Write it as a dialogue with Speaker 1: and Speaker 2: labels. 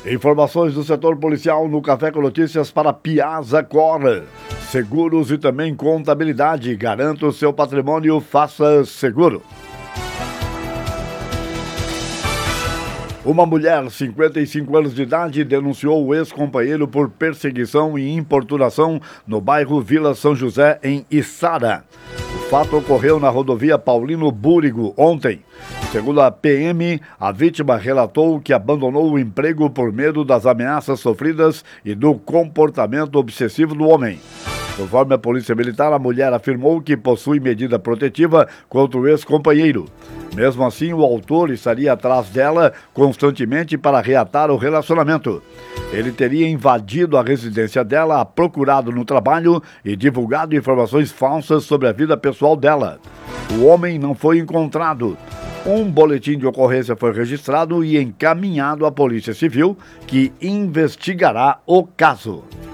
Speaker 1: Informações do setor policial no Café com Notícias para Piazza Cor. Seguros e também contabilidade. Garanta o seu patrimônio, faça seguro. Uma mulher, 55 anos de idade, denunciou o ex-companheiro por perseguição e importunação no bairro Vila São José, em Içara. O fato ocorreu na rodovia Paulino Búrigo ontem. Segundo a PM, a vítima relatou que abandonou o emprego por medo das ameaças sofridas e do comportamento obsessivo do homem. Conforme a Polícia Militar, a mulher afirmou que possui medida protetiva contra o ex-companheiro. Mesmo assim, o autor estaria atrás dela constantemente para reatar o relacionamento. Ele teria invadido a residência dela, a procurado no trabalho e divulgado informações falsas sobre a vida pessoal dela. O homem não foi encontrado. Um boletim de ocorrência foi registrado e encaminhado à Polícia Civil, que investigará o caso.